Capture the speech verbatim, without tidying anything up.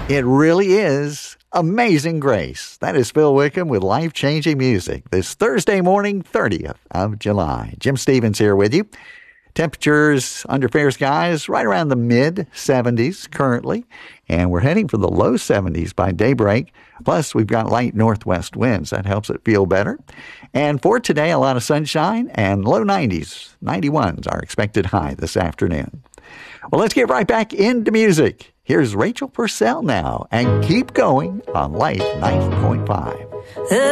It really is Amazing Grace. That is Phil Wickham with life-changing music this Thursday morning, thirtieth of July. Jim Stevens here with you. Temperatures under fair skies right around the mid seventies currently, and we're heading for the low seventies by daybreak. Plus, we've got light northwest winds. That helps it feel better. And for today, a lot of sunshine and low nineties. ninety-ones are expected high this afternoon. Well, let's get right back into music. Here's Rachel Purcell now, and Keep Going on Life ninety point five.